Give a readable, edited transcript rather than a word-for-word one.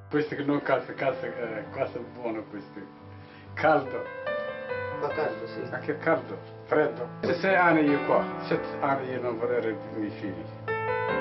Questo che non casa buono questo. Caldo. Fa caldo, sì. Anche caldo, freddo. 6 anni io qua, 7 anni io non vorrei più i miei figli.